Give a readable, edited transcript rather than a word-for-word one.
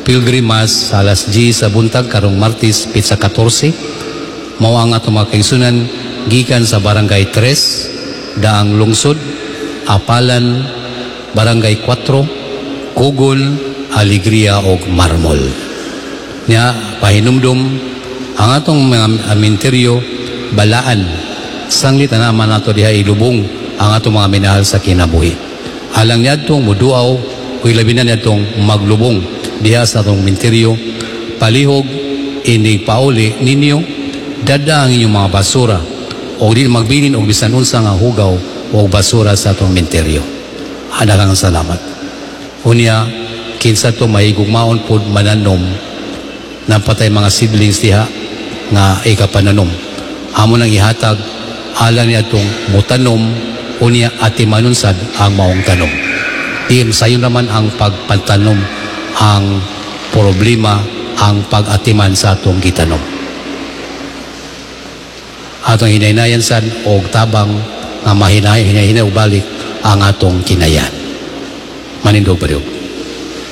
pilgrim mass sa alas 10 sa buntag karong Martes pitsa 14. Mao ang atong mga kaigsunan gikan sa barangay 3, Daang Lungsod, Apalan, barangay 4, Kugol, Alegria o Marmol. Nya pahinumdum ang atong mga aminteryo balaan sanglit na naman nato diha ilubong ang atong mga minahal sa kinabuhi. Alang niadtong muduaw o labi na niadtong maglubong diha sa atong minteryo, palihog ini pauli ninyo dada ang inyong mga basura o di magbilin o bisan unsa nga hugaw o basura sa atong minteryo. Adagang salamat. Unya kinsa to mahigugmaon pod mananom na patay mga seedlings diha nga ikapananom. Amo nang ihatag alang niya itong mutanom unya atimanunsad ang maong tanom. Diyan sayo naman ang pagpantanom ang problema ang pag-atiman sa atong gitanom. Atong hinaynayan sad og tabang nga mahinahinay ubalik ang atong kinayan. Manindog pa rin.